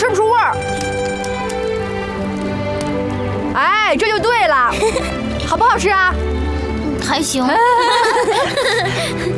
吃不出味儿。哎，这就对了，好不好吃啊？ 还行。